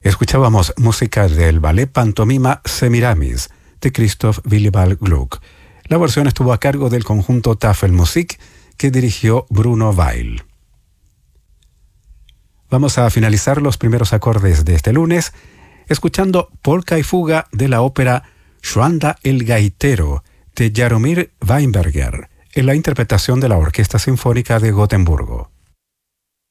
Escuchábamos música del ballet pantomima Semiramis de Christoph Willibald Gluck. La versión estuvo a cargo del conjunto Tafelmusik que dirigió Bruno Weil. Vamos a finalizar los primeros acordes de este lunes escuchando Polka y Fuga de la ópera Schwanda el Gaitero de Jaromir Weinberger en la interpretación de la Orquesta Sinfónica de Gotemburgo.